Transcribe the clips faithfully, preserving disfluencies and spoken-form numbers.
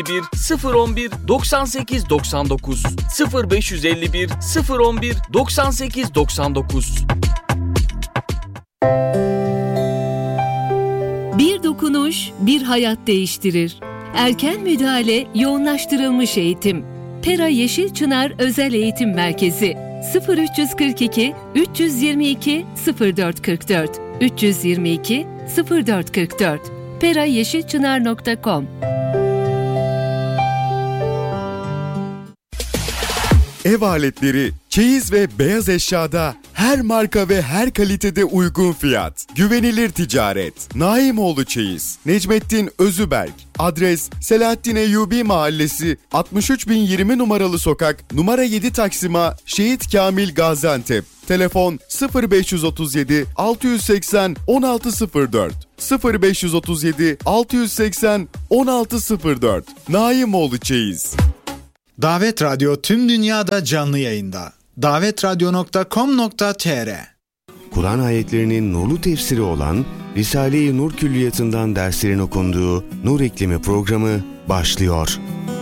bir sıfır on bir doksan sekiz doksan dokuz sıfır beş yüz elli bir sıfır on bir doksan sekiz doksan dokuz. Bir dokunuş bir hayat değiştirir. Erken müdahale, yoğunlaştırılmış eğitim. Pera Yeşilçınar Özel Eğitim Merkezi sıfır üç kırk iki üç yüz yirmi iki sıfır dört kırk dört üç yüz yirmi iki sıfır dört kırk dört pera yeşilçınar nokta com. Ev aletleri, çeyiz ve beyaz eşyada her marka ve her kalitede uygun fiyat. Güvenilir ticaret. Naimoğlu Çeyiz. Necmettin Özüberk. Adres Selahattin Eyyubi Mahallesi, altmış üç bin yirmi numaralı sokak, numara yedi Taksim'a, Şehit Kamil Gaziantep. Telefon sıfır beş otuz yedi altı yüz seksen on altı sıfır dört sıfır beş otuz yedi altı yüz seksen on altı sıfır dört. Naimoğlu Çeyiz. Davet Radyo tüm dünyada canlı yayında. davet radyo nokta com nokta tr. Kur'an ayetlerinin nurlu tefsiri olan Risale-i Nur Külliyatı'ndan derslerin okunduğu Nur İklimi programı başlıyor.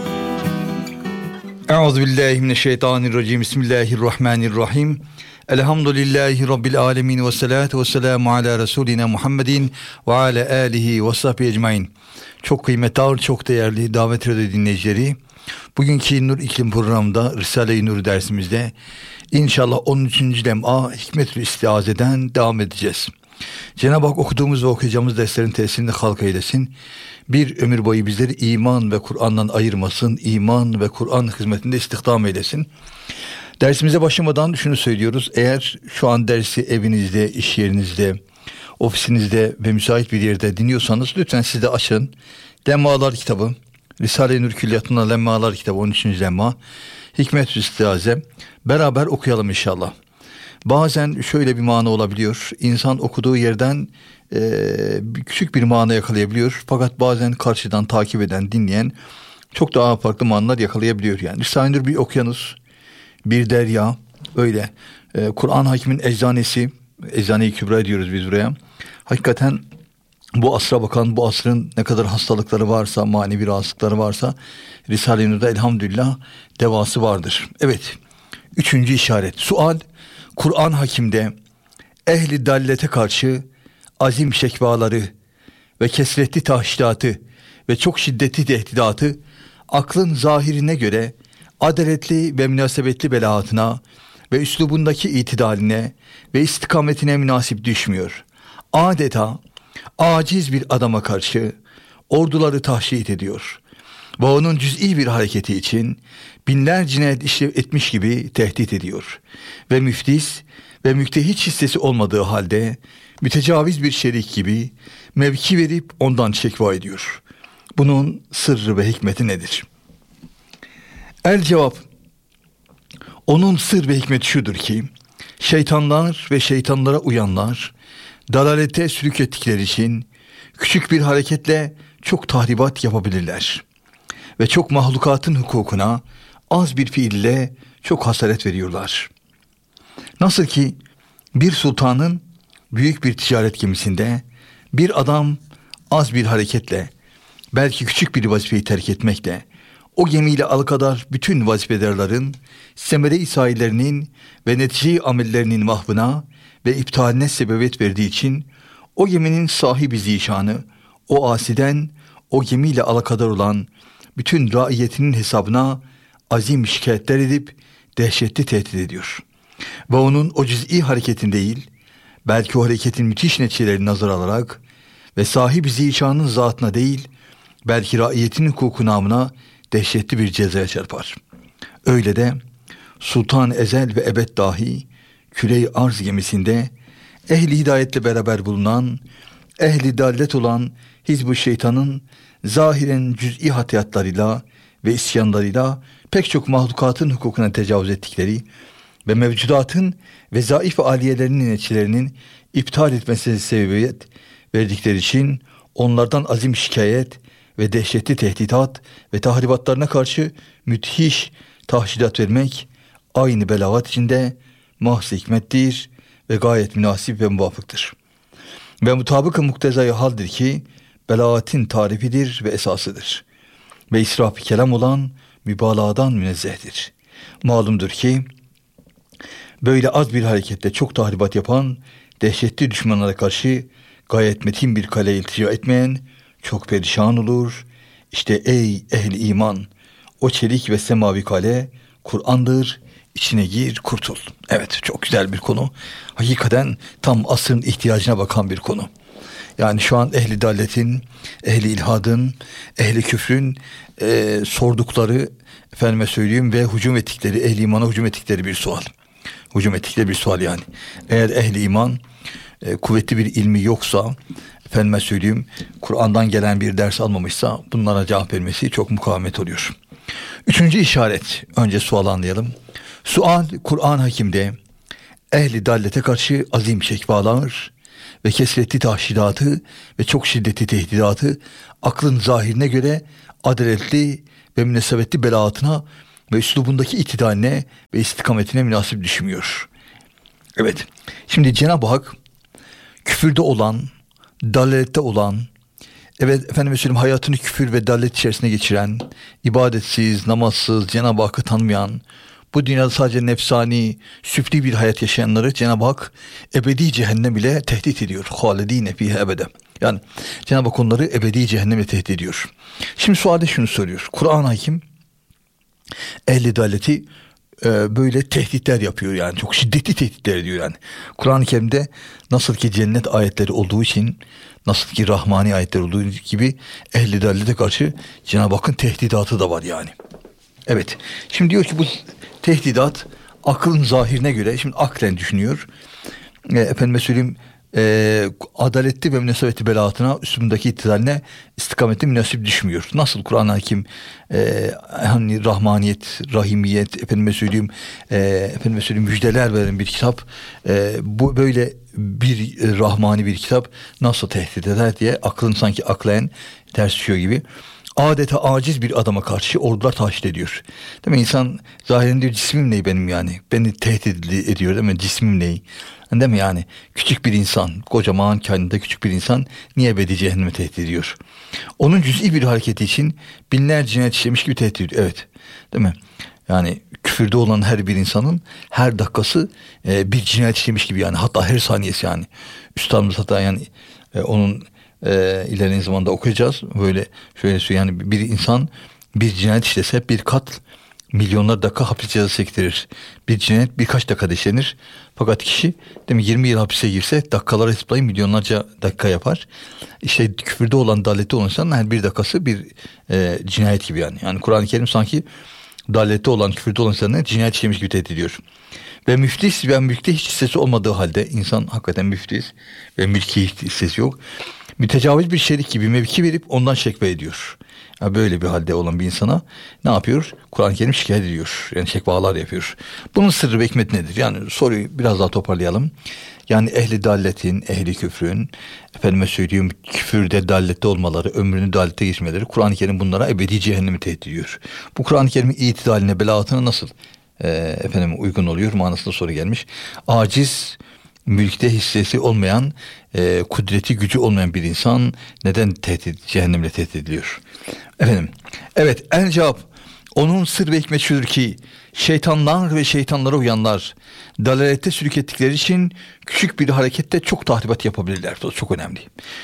Euzubillahimineşşeytanirracim. Bismillahirrahmanirrahim. Elhamdülillahi Rabbil alemin ve salatu ve selamu ala Resulina Muhammedin ve ala alihi ve sahbihi ecmain. Çok kıymetli, ağır, çok değerli Davet Radyo dinleyicileri, bugünkü Nur İklim programında Risale-i Nur dersimizde inşallah on üçüncü lem'a Hikmet-ül İstiaze'den devam edeceğiz. Cenab-ı Hak okuduğumuz ve okuyacağımız derslerin tesirini halk eylesin. Bir ömür boyu bizleri iman ve Kur'an'dan ayırmasın. İman ve Kur'an hizmetinde istihdam eylesin. Dersimize başlamadan şunu söylüyoruz. Eğer şu an dersi evinizde, iş yerinizde, ofisinizde ve müsait bir yerde dinliyorsanız lütfen siz de açın. Lemmalar kitabı, Risale-i Nur Külliyatı'ndan Lemmalar kitabı, on üçüncü lemma, Hikmet-ül İstiaze. Beraber okuyalım inşallah. Bazen şöyle bir mana olabiliyor. İnsan okuduğu yerden e, küçük bir mana yakalayabiliyor. Fakat bazen karşıdan takip eden, dinleyen çok daha farklı manalar yakalayabiliyor. Yani Risale-i Nur bir okyanus, bir derya, öyle. E, Kur'an Hakim'in eczanesi, Eczane-i Kübra diyoruz biz buraya. Hakikaten bu asra bakan, bu asrın ne kadar hastalıkları varsa, manevi rahatsızlıkları varsa Risale-i Nur'da elhamdülillah devası vardır. Evet, üçüncü işaret. Sual, Kur'an Hakim'de ehli dallete karşı azim şekvaları ve kesretli tahşidatı ve çok şiddetli tehdidatı aklın zahirine göre adaletli ve münasebetli belaatına ve üslubundaki itidaline ve istikametine münasip düşmüyor. Adeta aciz bir adama karşı orduları tahşit ediyor ve onun cüz'i bir hareketi için binler cinayet işlev etmiş gibi tehdit ediyor ve müftis ve müktehit hissesi olmadığı halde mütecaviz bir şerik gibi mevki verip ondan şekva ediyor. Bunun sırrı ve hikmeti nedir? El cevap, onun sır ve hikmeti şudur ki, şeytanlar ve şeytanlara uyanlar dalalete sülük ettikleri için küçük bir hareketle çok tahribat yapabilirler ve çok mahlukatın hukukuna az bir fiille çok hasaret veriyorlar. Nasıl ki bir sultanın büyük bir ticaret gemisinde bir adam az bir hareketle, belki küçük bir vazifeyi terk etmekle o gemiyle alakadar bütün vazifelerlerin, semere-i sahillerinin ve netice-i amellerinin mahvına ve iptaline sebebiyet verdiği için o geminin sahibi zişanı, o asiden o gemiyle alakadar olan bütün raiyetinin hesabına azim şikayetler edip dehşetli tehdit ediyor. Ve onun o cüz'i hareketin değil, belki o hareketin müthiş neticelerini nazar alarak ve sahibi zişanın zatına değil, belki raiyetinin hukuku namına dehşetli bir cezaya çarpar. Öyle de Sultan Ezel ve Ebed dahi küre-i arz gemisinde ehli hidayetle beraber bulunan, ehli dallet olan Hizb-ı Şeytan'ın zahiren cüz'i hatiyatlarıyla ve isyanlarıyla pek çok mahlukatın hukukuna tecavüz ettikleri ve mevcudatın ve zayıf aliyelerinin neticelerinin iptal etmesine sebebiyet verdikleri için onlardan azim şikayet ve dehşetli tehditat ve tahribatlarına karşı müthiş tahşidat vermek aynı belagat içinde mahz hikmettir ve gayet münasip ve muvafıktır. Ve mutabık-ı muktezai haldir ki belagatin tarifidir ve esasıdır. ve israf-ı kelam olan mübalağadan münezzehtir. Malumdur ki böyle az bir harekette çok tahribat yapan dehşetli düşmanlara karşı gayet metin bir kale iltica etmeyen çok perişan olur. İşte ey ehli iman, o çelik ve semavi kale Kur'an'dır. İçine gir, kurtul. Evet, çok güzel bir konu. Hakikaten tam asrın ihtiyacına bakan bir konu. Yani şu an ehli dalletin, ehli ilhadın, ehli küfrün e, sordukları, efendime söyleyeyim, ve hücum ettikleri, ehli imana hücum ettikleri bir sual. Hücum ettikleri bir sual yani. Eğer ehli iman e, kuvvetli bir ilmi yoksa, efendime söyleyeyim, Kur'an'dan gelen bir ders almamışsa bunlara cevap vermesi çok mukavemet oluyor. Üçüncü işaret, önce sual anlayalım. Sual, Kur'an hakimde ehli dallete karşı azim şekvalar ve kesretli tahşidatı ve çok şiddetli tehdidatı aklın zahirine göre adaletli ve münasebetli belaatına ve üslubundaki itidaline ve istikametine münasip düşmüyor. Evet, şimdi Cenab-ı Hak küfürde olan, dalalette olan, evet efendim söyleyeyim, hayatını küfür ve dalet içerisine geçiren, ibadetsiz, namazsız, Cenab-ı Hakk'ı tanımayan, bu dünyada sadece nefsani, süfli bir hayat yaşayanları Cenab-ı Hak ebedi cehennem ile tehdit ediyor. Halidine fihe ebede. Yani Cenab-ı Hak onları ebedi cehennemle tehdit ediyor. Şimdi sualde şunu soruyor. Kur'an hakim ehli daleti e, böyle tehditler yapıyor yani. Çok şiddetli tehditler ediyor yani. Kur'an-ı Kerim'de nasıl ki cennet ayetleri olduğu için, nasıl ki rahmani ayetler olduğu gibi ehli dalete karşı Cenab-ı Hakk'ın tehdidatı da var yani. Evet. Şimdi diyor ki bu tehdidat aklın zahirine göre, şimdi aklen düşünüyor. E, efendime söyleyeyim, e, adaletli ve münasebetli belaatına, üstündeki ittidaline, istikametli münasip düşmüyor. Nasıl Kur'an-ı Hakim e, hani rahmaniyet, rahimiyet, efendime söyleyeyim, e, efendime söyleyeyim müjdeler veren bir kitap, e, bu böyle bir e, rahmani bir kitap nasıl tehdit eder diye aklın sanki aklayan ters düşüyor gibi. Adeta aciz bir adama karşı ordular taşit ediyor. Değil mi? İnsan zahiren diyor, cismim ne benim yani? Beni tehdit ediyor değil mi? Cismim ne? Değil mi yani? Küçük bir insan, kocaman kainatında küçük bir insan niye ebedi cehenneme tehdit ediyor? Onun cüz'i bir hareketi için binlerce cinayet işlemiş gibi tehdit ediyor. Evet. Değil mi? Yani küfürde olan her bir insanın her dakikası e, bir cinayet işlemiş gibi yani. Hatta her saniyesi yani. Üstadımız hatta yani e, onun e, ilerleyen zamanda okuyacağız. Böyle şöyle söyleyeyim yani, bir insan bir cinayet işlese bir kat milyonlar dakika hapis cezası çektirir. Bir cinayet birkaç dakika işlenir. Fakat kişi değil mi, yirmi yıl hapise girse dakikaları hesaplayın milyonlarca dakika yapar. İşte küfürde olan, dalette olan insanın her bir dakikası bir e, cinayet gibi yani. Yani Kur'an-ı Kerim sanki dalette olan, küfürde olan insanları cinayet işlemiş gibi tehdit ediyor. Ve müflis ve mülkte hiç hissesi olmadığı halde, insan hakikaten müflis ve mülki hiç hissesi yok, mütecaviz bir şerik gibi mevki verip ondan şekve ediyor. Yani böyle bir halde olan bir insana ne yapıyor? Kur'an-ı Kerim şikayet ediyor. Yani şekvalar yapıyor. Bunun sırrı ve hikmet nedir? Yani soruyu biraz daha toparlayalım. Yani ehli dalletin, ehli küfrün, efendime söyleyeyim küfürde, dallette olmaları, ömrünü dallette geçmeleri, Kur'an-ı Kerim bunlara ebedi cehennemi tehdit ediyor. Bu Kur'an-ı Kerim'in itidaline, belaatına nasıl e, efendim uygun oluyor? Manasında soru gelmiş. Aciz, mülkte hissesi olmayan, e, kudreti, gücü olmayan bir insan neden tehdit, cehennemle tehdit ediliyor? Efendim, evet, el cevap. Onun sır ve hikmet şudur ki, şeytanlar ve şeytanlara uyanlar dalalette sürük ettikleri için küçük bir harekette çok tahribat yapabilirler. Bu çok önemli.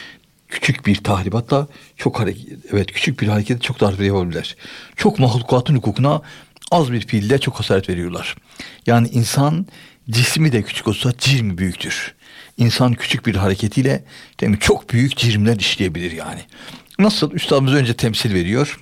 Küçük bir tahribatla çok hareket, evet küçük bir harekette çok tahribat yapabilirler. Çok mahlukatın hukukuna az bir fiille çok hasaret veriyorlar. Yani insan cismi de küçük olsa cirmi büyüktür. İnsan küçük bir hareketiyle değil mi, çok büyük cirimler işleyebilir yani. Nasıl? Üstadımız önce temsil veriyor.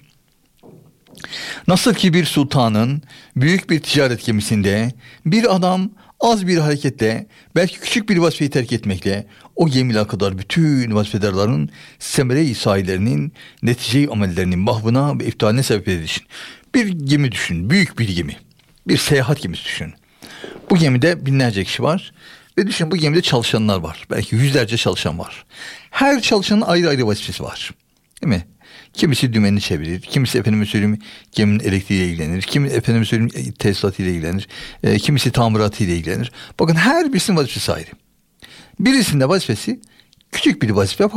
Nasıl ki bir sultanın büyük bir ticaret gemisinde bir adam az bir hareketle, belki küçük bir vazifeyi terk etmekle o gemiyle kadar bütün vazifelerinin semere-i sahilerinin netice-i amellerinin mahvına ve iftihaline sebep edilişin. Bir gemi düşün, büyük bir gemi. Bir seyahat gemisi düşün. Bu gemide binlerce kişi var ve düşün, bu gemide çalışanlar var. Belki yüzlerce çalışan var. Her çalışanın ayrı ayrı vazifesi var. Değil mi? Kimisi dümenini çevirir, kimisi efendime söyleyeyim geminin elektriğiyle ilgilenir, kimi efendime söyleyeyim tesisatıyla ilgilenir, e, kimisi tamiratıyla ilgilenir. Bakın her birisinin vazifesi ayrı. Birisinin de vazifesi küçük bir vazife fakat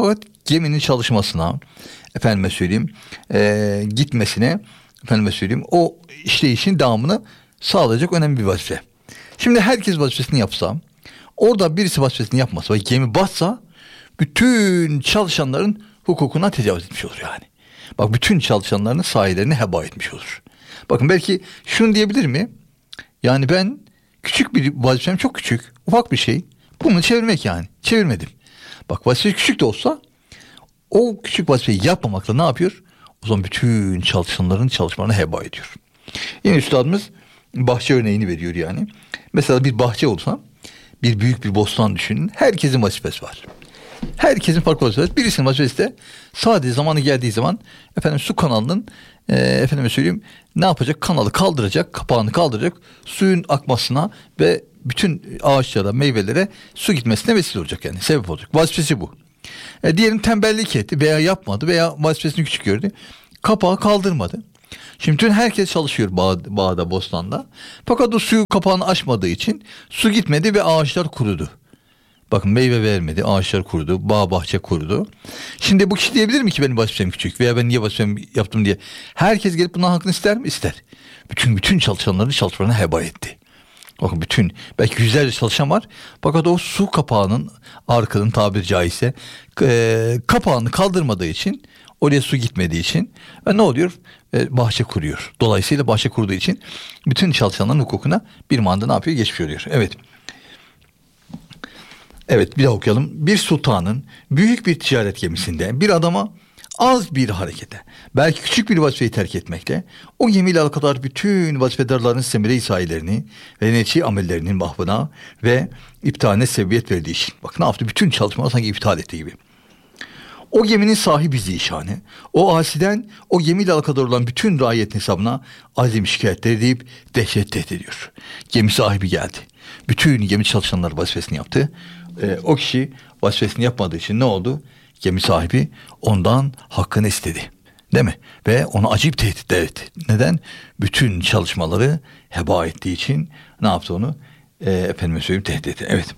geminin çalışmasına, efendime söyleyeyim, e, gitmesine, efendime söyleyeyim, o işleyişin devamını sağlayacak önemli bir vazife. Şimdi herkes vazifesini yapsa, orada birisi vazifesini yapmasa ve gemi batsa, bütün çalışanların hukukuna tecavüz etmiş olur yani. Bak, bütün çalışanların sahillerini heba etmiş olur. Bakın, belki şunu diyebilir mi? Yani ben küçük bir vazifem, çok küçük, ufak bir şey. Bunu çevirmek yani. Çevirmedim. Bak, vazife küçük de olsa o küçük vazifeyi yapmamakla ne yapıyor? O zaman bütün çalışanların çalışmalarını heba ediyor. Yine üstadımız bahçe örneğini veriyor yani. Mesela bir bahçe olsa, bir büyük bir bostan düşünün. Herkesin vazifesi var. Herkesin farklı vazifesi var. Birisinin vazifesi de sadece zamanı geldiği zaman efendim su kanalının e, efendime söyleyeyim ne yapacak? Kanalı kaldıracak, kapağını kaldıracak, suyun akmasına ve bütün ağaçlara, meyvelere su gitmesine vesile olacak yani. Sebep olacak. Vazifesi bu. E, diyelim tembellik etti veya yapmadı veya vazifesini küçük gördü. Kapağı kaldırmadı. Şimdi tüm herkes çalışıyor bağ, bağda, bostanda. Fakat o suyu kapağını açmadığı için su gitmedi ve ağaçlar kurudu. Bakın, meyve vermedi, ağaçlar kurudu, bağ bahçe kurudu. Şimdi bu kişi diyebilir mi ki benim vazifem küçük veya ben niye vazifemi yaptım diye? Herkes gelip bundan hakkını ister mi? İster. Bütün bütün çalışanların çalışmalarını heba etti. Bakın, bütün belki yüzlerce çalışan var. Fakat o su kapağının arkanın tabiri caizse e, kapağını kaldırmadığı için, oraya su gitmediği için ve ne oluyor? E, bahçe kuruyor. Dolayısıyla bahçe kurduğu için bütün çalışanların hukukuna bir manda ne yapıyor? Geçmiş oluyor. Evet. Evet, bir daha okuyalım. Bir sultanın büyük bir ticaret gemisinde bir adama az bir harekete, belki küçük bir vazifeyi terk etmekle o gemiyle alakadar bütün vazifedarların semire-i sahillerini ve neçi amellerinin mahvına ve iptaline sebebiyet verdiği için. Bak, ne yaptı? Bütün çalışmaları sanki iptal ettiği gibi. O geminin sahibi zişanı, o asiden o gemiyle alakadar olan bütün raiyetin hesabına azim şikayetleri deyip dehşet tehdit ediyor. Gemi sahibi geldi. Bütün gemi çalışanları vazifesini yaptı. Ee, o kişi vazifesini yapmadığı için ne oldu? Gemi sahibi ondan hakkını istedi. Değil mi? Ve ona acayip tehdit etti. Neden? Bütün çalışmaları heba ettiği için ne yaptı onu? Ee, efendime söyleyeyim, tehdit etti. Evet.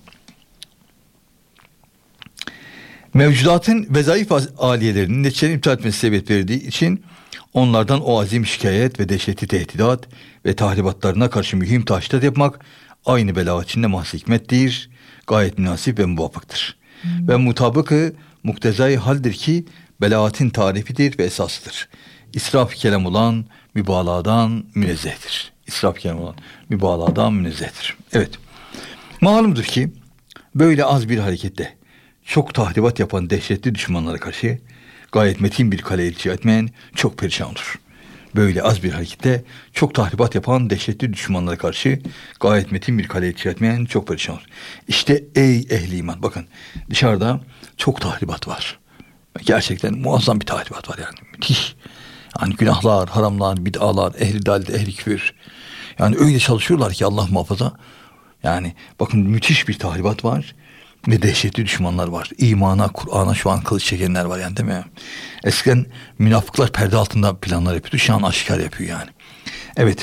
Mevcudatın vezaif aliyelerinin neticelerini iptal etmesi sebep verdiği için onlardan o azim şikayet ve dehşetli tehdidat ve tahribatlarına karşı mühim taştat yapmak aynı bela içinde mahz hikmettir, gayet münasip ve muvaffaktır. Hmm. Ve mutabıkı muktezai haldir ki belaatin tarifidir ve esasıdır. İsraf kelam olan mübalağadan münezzehtir. İsraf kelam olan mübalağadan münezzehtir. Evet. Malumdur ki böyle az bir harekette çok tahribat yapan dehşetli düşmanlara karşı gayet metin bir kale ilçe etmeyen çok perişan olur. Böyle az bir harekette çok tahribat yapan dehşetli düşmanlara karşı gayet metin bir kale ilçe etmeyen çok perişan olur. İşte ey ehli iman, bakın dışarıda çok tahribat var. Gerçekten muazzam bir tahribat var yani, müthiş. Yani günahlar, haramlar, bid'alar, ehli dalet, ehli küfür. Yani öyle çalışıyorlar ki Allah muhafaza. Yani bakın, müthiş bir tahribat var. Ne dehşetli düşmanlar var. İmana, Kur'an'a şu an kılıç çekenler var yani, değil mi? Eskiden münafıklar perde altında planlar yapıyordu. Şu an aşikar yapıyor yani. Evet.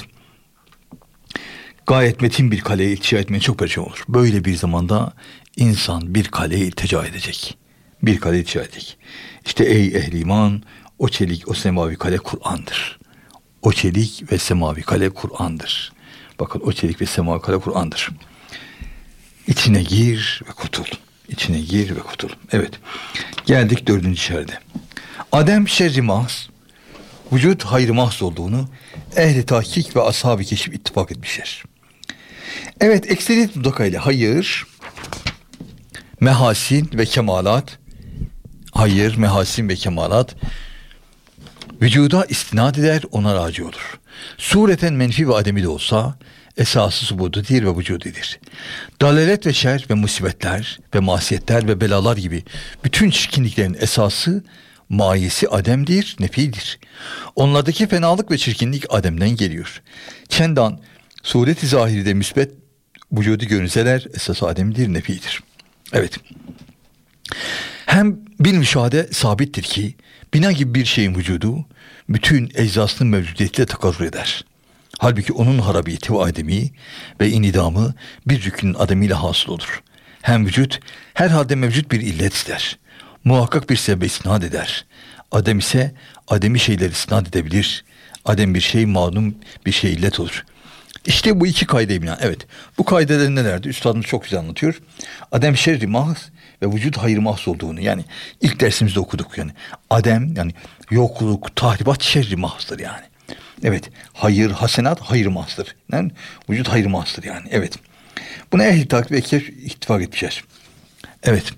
Gayet metin bir kaleye iltica etmeye çok perişan olur. Böyle bir zamanda insan bir kaleye iltica edecek. Bir kaleye iltica edecek. İşte ey ehli iman, o çelik, o semavi kale Kur'an'dır. O çelik ve semavi kale Kur'an'dır. Bakın, o çelik ve semavi kale Kur'an'dır. İçine gir ve kurtul. İçine gir ve kurtul. Evet. Geldik dördüncü şerde. Adem şerri mahz, vücut hayrı mahz olduğunu ehli tahkik ve ashab-ı keşif ittifak etmişler. Evet, ekseriyet mutlakayla hayır, mehasin ve kemalat, hayır, mehasin ve kemalat vücuda istinad eder, ona raci olur. Sureten menfi ve ademi de olsa esası subududir ve vücudidir. Dalalet ve şer ve musibetler ve masiyetler ve belalar gibi bütün çirkinliklerin esası, mayesi ademdir, nefidir. Onlardaki fenalık ve çirkinlik ademden geliyor. Çendan sureti zahiride müsbet vücudu görünseler esası ademdir, nefidir. Evet. Hem bil müşahede sabittir ki bina gibi bir şeyin vücudu bütün eczasının mevcudiyetiyle takarrur eder. Halbuki onun harabiyeti ve ademi ve inidamı bir rükünün ademiyle hasıl olur. Hem vücut herhalde mevcut bir illet ister. muhakkak bir sebebe isnat eder. Adem ise ademi şeyleri isnat edebilir. Adem bir şey malum bir şey illet olur. İşte bu iki kaide binaen. Evet. Bu kaideler nelerdi? Üstadımız çok güzel anlatıyor. Adem şerri mahz ve vücut hayır mahz olduğunu. Yani ilk dersimizde okuduk yani. Adem yani yokluk, tahribat şerri mahzdır yani. Evet. Hayır, hasenat hayır mahzdır. Yani vücut hayır mahzdır yani. Evet. Buna ehl-i takip ve ekler ittifak etmişler. Evet.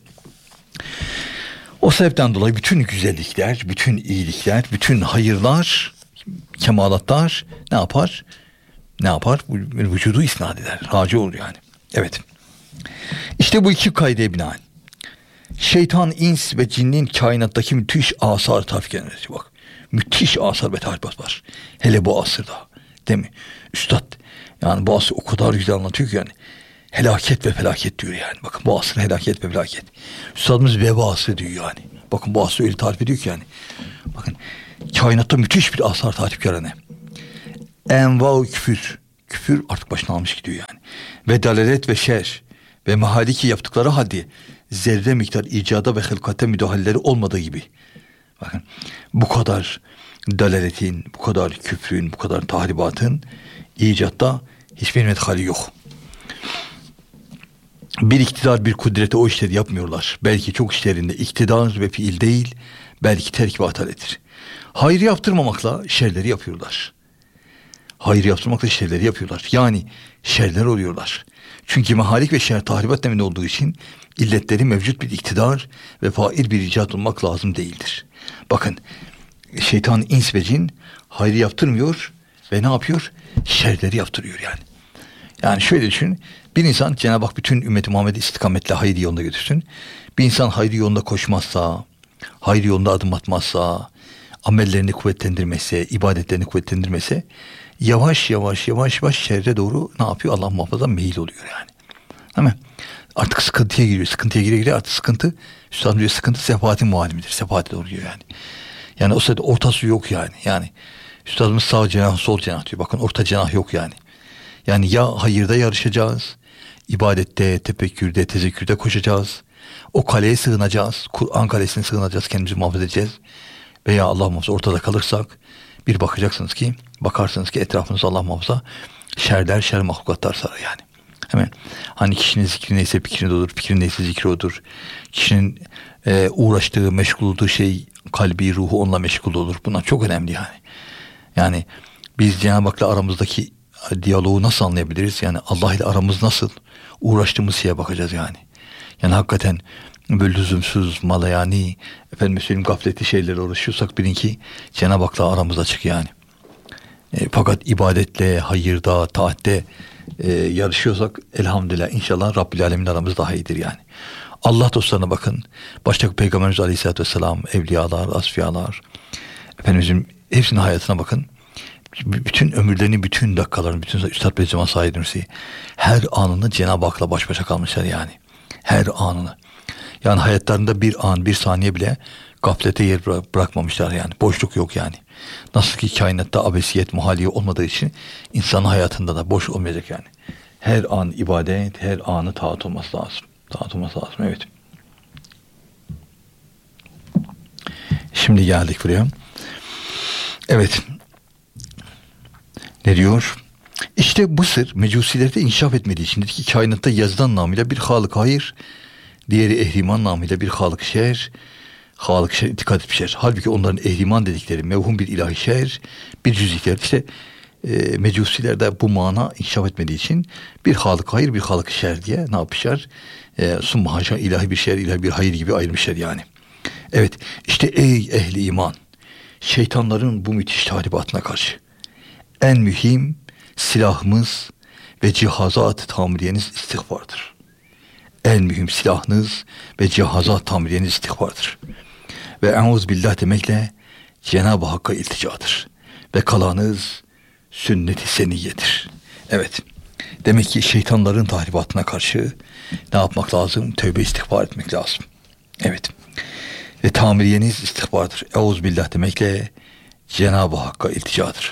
O sebepten dolayı bütün güzellikler, bütün iyilikler, bütün hayırlar, kemalatlar ne yapar? Ne yapar? Vücudu isnat eder. Raci olur yani. Evet. İşte bu iki kaideye binaen şeytan, ins ve cinnin kainattaki müthiş asar tafkenesi. Bak. Müthiş asar ve tahribat var. Hele bu asırda. Değil mi? Üstad yani bu asır o kadar güzel anlatıyor ki yani. Helaket ve felaket diyor yani. Bakın bu asır helaket ve felaket. Üstadımız veba asrı diyor yani. Bakın bu asrı öyle tarif ediyor ki yani. Bakın kainatta müthiş bir asar tatipkar ne? Enva-u küfür. Küfür artık başına almış gidiyor yani. Ve dalalet ve şer. Ve mehaliki yaptıkları halde zerre miktar icada ve hılkate müdahaleleri olmadığı gibi. Bakın bu kadar dalaletin, bu kadar küfrün, bu kadar tahribatın icatta hiçbir medhali yok. Bir iktidar, bir kudrete o işleri yapmıyorlar. Belki çok işlerinde iktidar ve fiil değil, belki terk ve ataletir. Hayır yaptırmamakla şerleri yapıyorlar. Hayır yaptırmakla şerleri yapıyorlar. Yani şerler oluyorlar. Çünkü mehalik ve şer tahribat deminde olduğu için illetleri mevcut bir iktidar ve fail bir icat olmak lazım değildir. Bakın şeytan, ins ve cin hayır yaptırmıyor ve ne yapıyor? Şerleri yaptırıyor yani. Yani şöyle düşün. Bir insan Cenab-ı Hak bütün ümmeti Muhammed'i istikametle hayır yolunda götürsün. Bir insan hayır yolunda koşmazsa, hayır yolunda adım atmazsa, amellerini kuvvetlendirmese, ibadetlerini kuvvetlendirmese yavaş yavaş yavaş yavaş şerre doğru ne yapıyor? Allah muhafaza meyil oluyor yani. Değil mi? Artık sıkıntıya giriyor. Sıkıntıya gire gire artık sıkıntı, Üstad diyor sıkıntı sefahatin muhalimidir. Sefahate doğru gidiyor yani. Yani o sırada ortası yok yani. Yani Üstadımız sağ cenah, sol cenah diyor. Bakın orta cenah yok yani. Yani ya hayırda yarışacağız, ibadette, tefekkürde, tezekkürde koşacağız. O kaleye sığınacağız. Kur'an kalesine sığınacağız. Kendimizi muhafaza edeceğiz. Veya Allah muhafaza ortada kalırsak bir bakacaksınız ki, bakarsınız ki etrafınızda Allah muhafaza şerler, şer mahlukatlar sarar yani. Hemen hani kişinin zikri neyse fikri odur, fikrin neyse zikri odur. Kişinin e, uğraştığı, meşgul olduğu şey kalbi, ruhu onunla meşgul olur. Bunlar çok önemli yani. Yani biz Cenab-ı Hak'la aramızdaki diyaloğu nasıl anlayabiliriz? Yani Allah ile aramız nasıl? Uğraştığımız şeye bakacağız yani. Yani hakikaten böyle lüzumsuz, malayani, efendim söyleyeyim gafletli şeylerle uğraşıyorsak bilin ki Cenab-ı Hak'la aramız açık yani. E, fakat ibadetle, hayırda, taatte e, yarışıyorsak elhamdülillah inşallah Rabbil Alemin aramız daha iyidir yani. Allah dostlarına bakın. Başta Peygamberimiz Aleyhisselatü Vesselam, evliyalar, asfiyalar, Efendimizin hepsinin hayatına bakın. Bütün ömürlerini, bütün dakikalarını, bütün Üstad Bediüzzaman Said Nursi her anını Cenab-ı Hak'la baş başa kalmışlar yani. Her anını. Yani hayatlarında bir an, bir saniye bile gaflete yer bırakmamışlar yani. Boşluk yok yani. Nasıl ki kainatta abesiyet, muhaliye olmadığı için insanın hayatında da boş olmayacak yani. Her an ibadet, her anı taat olması lazım. Taat olması lazım, evet. Şimdi geldik buraya. Evet. Ne diyor? İşte bu sır mecusilerde inkişaf etmediği için dedi ki kainatta yazdan namıyla bir Halık hayır, diğeri ehriman namıyla bir Halık şer, Halık şer itikad etmişler. Halbuki onların ehriman dedikleri mevhum bir ilahi şer, bir cüz'likler. İşte e, mecusilerde bu mana inkişaf etmediği için bir Halık hayır, bir Halık şer diye ne yapmışlar? E, Summa haşa ilahi bir şer, ilahi bir hayır gibi ayırmışlar yani. Evet, işte ey ehli iman, şeytanların bu müthiş tahribatına karşı en mühim silahımız ve cihazat tamiriyeniz istiğfardır. En mühim silahınız ve cihazat tamiriyeniz istiğfardır. Ve euzbillah demekle Cenab-ı Hakk'a ilticadır. Ve kalanız sünnet-i seniyyedir. Evet. Demek ki şeytanların tahribatına karşı ne yapmak lazım? Tövbe istiğfar etmek lazım. Evet. Ve tamiriyeniz istiğfardır. Euzbillah demekle Cenab-ı Hakk'a ilticadır.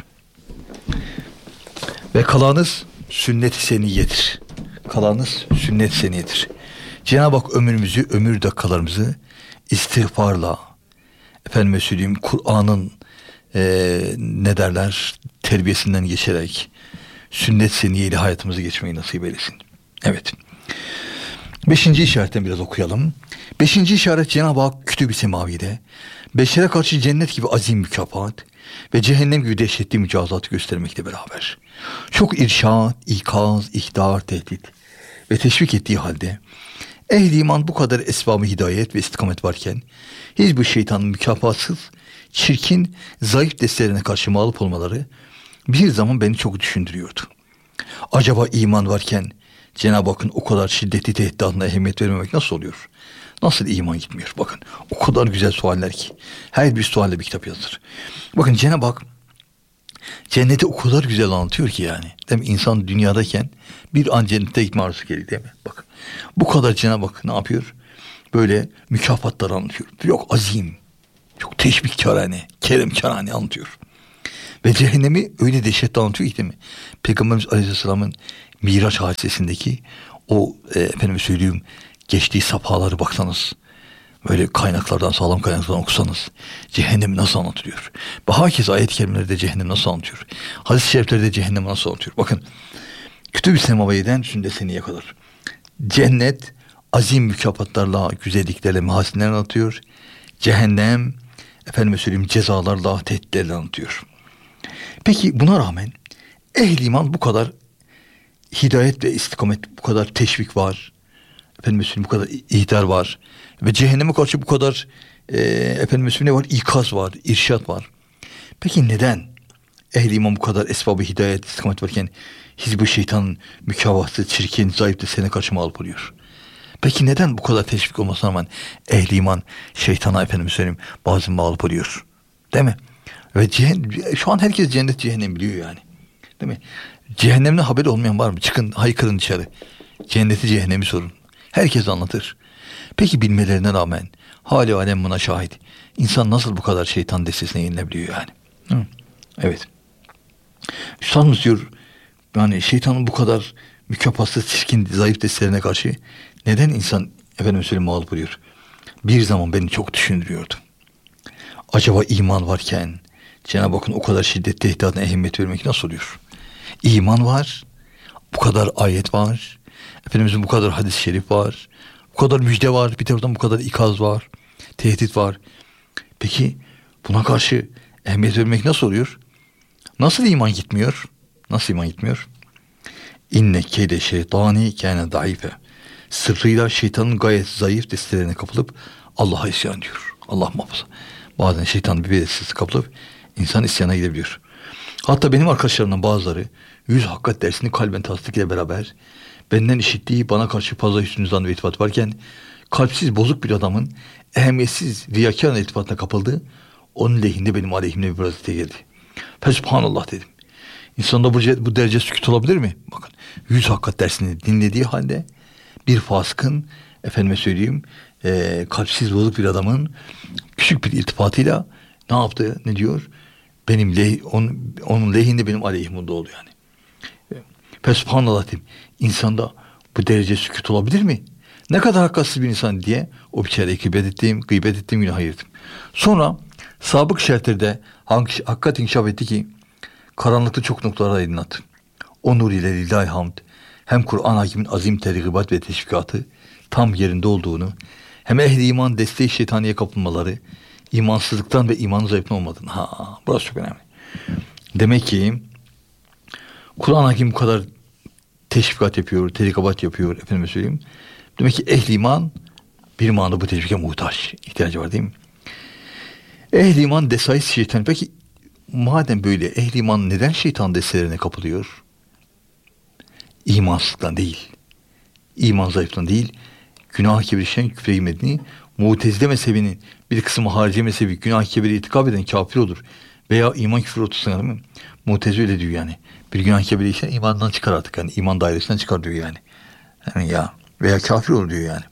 Ve kalanız sünnet-i seniyyedir. Kalanız sünnet-i seniyyedir. Cenab-ı Hak ömrümüzü, ömür dakikalarımızı istiğfarla, efendime söyleyeyim Kur'an'ın e, ne derler terbiyesinden geçerek sünnet seniyeli hayatımızı geçmeyi nasip eylesin. Evet. Beşinci işaretten biraz okuyalım. Beşinci işaret Cenab-ı Hak Kütüb-i Semavi'de beşere karşı cennet gibi azim mükafat ve cehennem gibi dehşetli mücazatı göstermekle beraber çok irşad, ikaz, ihdar, tehdit ve teşvik ettiği halde ehl-i iman bu kadar esbab-ı hidayet ve istikamet varken hiçbir şeytanın mükafatsız, çirkin, zayıf destelerine karşı mağlup olmaları bir zaman beni çok düşündürüyordu. Acaba iman varken Cenab-ı Hakk'ın o kadar şiddetli tehditlerine ehemmiyet vermemek nasıl oluyor? Nasıl iman gitmiyor? Bakın o kadar güzel sualler ki. Her bir sualle bir kitap yazılır. Bakın Cenab-ı Hak cenneti o kadar güzel anlatıyor ki yani. Değil mi? İnsan dünyadayken bir an cennete gitme arzusu geliyor değil mi? Bakın bu kadar Cenab-ı Hak ne yapıyor? Böyle mükafatlar anlatıyor. Yok azim, çok teşbihkârane, keremkârane anlatıyor. Ve cehennemi öyle dehşetle anlatıyor ki değil mi? Peygamberimiz Aleyhisselam'ın Miraç hadisesindeki o e, efendim söyleyeyim geçtiği safhaları baksanız, böyle kaynaklardan, sağlam kaynaklardan okusanız cehennem nasıl anlatılıyor? Ve herkes ayet-i kerimelerde cehennem nasıl anlatıyor? Hadis-i şeriflerde cehennem nasıl anlatıyor? Bakın Kütüb-i Semavi'den Sünnet Seniyye kadar cennet azim mükafatlarla, güzelliklerle, mehasinlerle anlatıyor. Cehennem efendim söyleyeyim cezalarla, tehditlerle anlatıyor. Peki buna rağmen ehl-i iman bu kadar hidayet ve istikamet, bu kadar teşvik var. Efendim söyleyeyim bu kadar ihdar var. Ve cehenneme karşı bu kadar e, efendim söyleyeyim ne var? İkaz var, irşat var. Peki neden ehl-i iman bu kadar esbab-ı hidayet, istikamet varken hizb-i şeytanın mükafatı, çirkin, zayıf da sana karşı mağlup oluyor? Peki neden bu kadar teşvik olmasına rağmen ehl-i iman şeytana efendim söyleyeyim bazen mağlup oluyor? Değil mi? Ve ceh- şu an herkes cennet cehennem biliyor yani. Değil mi? Cehennemden haberi olmayan var mı? Çıkın haykırın dışarı. Cenneti cehennemi sorun. Herkes anlatır. Peki bilmelerine rağmen hali alem buna şahit. İnsan nasıl bu kadar şeytan destesine yenilebiliyor yani? Hı. Evet. Üstadımız diyor yani şeytanın bu kadar mükafatsız, çirkin, zayıf destelerine karşı neden insan efendim söyleyeyim mağlup oluyor? Bir zaman beni çok düşündürüyordu. Acaba iman varken Cenab-ı Hakk'ın o kadar şiddetli tehdidatına ehemmiyet vermek nasıl oluyor? İman var, bu kadar ayet var, Efendimizin bu kadar hadis-i şerif var, bu kadar müjde var, bir taraftan bu kadar ikaz var, tehdit var. Peki buna karşı ehemmiyet vermek nasıl oluyor? Nasıl iman gitmiyor? Nasıl iman gitmiyor? İnne keyde şeytani kâne zayıfe. Sırrıyla şeytanın gayet zayıf destelerine kapılıp Allah'a isyan diyor. Allah muhafaza. Bazen şeytanın bir destesi kapılıp insan isyana gidebiliyor. Hatta benim arkadaşlarımdan bazıları yüz hakikat dersini kalben tasdik ile beraber benden işittiği bana karşı fazla hüsnü zan ve iltifat varken kalpsiz bozuk bir adamın ehemmiyetsiz riyakâr iltifatına kapıldı. Onun lehinde benim aleyhimle bir vaziyete geldi. Fesubhanallah dedim. İnsanda bu, bu derece sükût olabilir mi? Bakın yüz hakikat dersini dinlediği halde bir fasıkın efendime söyleyeyim e, kalpsiz bozuk bir adamın küçük bir iltifatıyla ne yaptı? Ne diyor? Benim leh, onun, onun lehinde benim aleyhimde oldu yani. Fesubhanallah dedim. İnsanda bu derece sükût olabilir mi? Ne kadar hakkatsız bir insan diye o biçareyi gıybet ettiğim, gıybet ettiğim güne ayırdım. Sonra sabık şertlerde hakikat inkişaf etti ki karanlıkta çok noktalara aydınlattı. O nur ile lillahi hamd hem Kur'an hakimin azim tergibat ve teşvikatı tam yerinde olduğunu hem ehli iman desteği şeytaniye kapılmaları imansızlıktan ve imanın zayıflığından olmadığını. Ha, burası çok önemli. Demek ki Kur'an hakim bu kadar teşvikat yapıyor, tergibat yapıyor efendime söyleyeyim. Demek ki ehli iman bir manada bu teşvike muhtaç. İhtiyacı var değil mi? Ehli iman desayis şeytan. Peki madem böyle ehli iman neden şeytan destelerine kapılıyor? İmansızlıktan değil. İman zayıflığından değil. Günah kebir işleyen küfre girmediğini, Mu'tezile mezhebinin bir kısmı harici mezhebi günah kebiri itikab eden kafir olur. Veya iman küfür otursun değil mi? Mu'tezile öyle diyor yani. Bir günah kebiri işleyen imandan çıkar artık. Yani iman dairesinden çıkar diyor yani. Yani ya veya kafir olur diyor yani.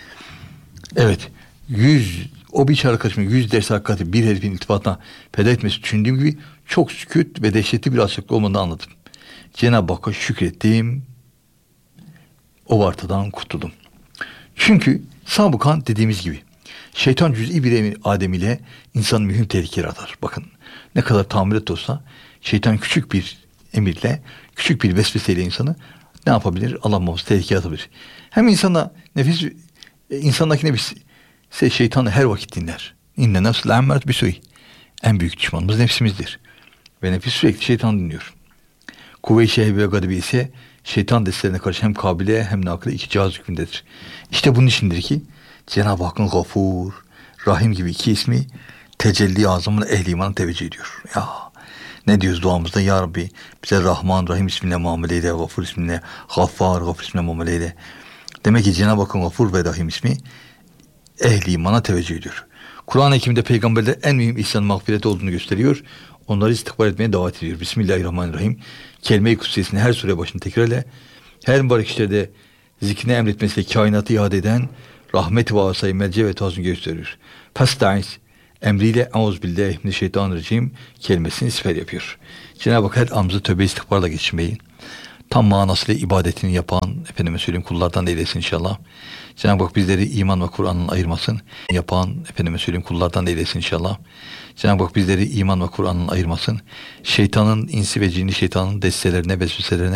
Evet. Yüz o bir arkadaşımın yüz ders hakikati bir herifin iltifatına feda etmesi düşündüğüm gibi çok sükût ve dehşetli bir alçaklık olmadığını anladım. Cenab-ı Hakk'a şükrettim. O vartadan kurtuldum. Çünkü sabıkan dediğimiz gibi Şeytan cüz'i bir emir Adem ile insan mühim tehlike atar. Bakın ne kadar tahammület olsa şeytan küçük bir emirle, küçük bir vesveseyle insanı ne yapabilir? Allah muhafaza tehlikeye atabilir. Hem insana nefis, insandaki nefis şeytanı her vakit dinler. İnne nefs la'emmert bisuy. En büyük düşmanımız nefsimizdir. Ve nefis sürekli şeytan dinliyor. Kuvve-i şehve ve gadibi ise şeytan destelerine karşı hem kabile hem nakle iki cihaz hükmündedir. İşte bunun içindir ki Cenab-ı Hakk'ın Gafur, Rahim gibi iki ismi tecelli azamına ehli imana teveccüh ediyor. Ya ne diyoruz duamızda? Ya Rabbi bize Rahman, Rahim isminle muamele eyle, Gafur isminle, Gaffar, Gafur isminle muamele eyle. Demek ki Cenab-ı Hakk'ın Gafur ve Rahim ismi ehli imana teveccüh ediyor. Kur'an-ı Kerim'de peygamberler en mühim ihsan mağfireti olduğunu gösteriyor. Onları istikbal etmeye davet ediyor. Bismillahirrahmanirrahim. Kelime-i kutsiyesini her sure başını tekrarla. Her mübarek işlerde zikrine emretmesiyle kainatı iade eden rahmet ve asayı merce ve tazını gösteriyor. Pastaiz emriyle euzubillahimineşşeytanirracim kelimesini siper yapıyor. Cenab-ı Hak her amzı tövbe istikbarla geçirmeyi, tam manasıyla ibadetini yapan, efendime söyleyeyim kullardan eylesin inşallah. Cenab-ı Hak bizleri iman ve Kur'an'ın ayırmasın. Yapan, efendime söyleyeyim kullardan eylesin inşallah. Cenab-ı Hak bizleri iman ve Kur'an'ın ayırmasın. Şeytanın, insi ve cinni şeytanın destelerine, vesveselerine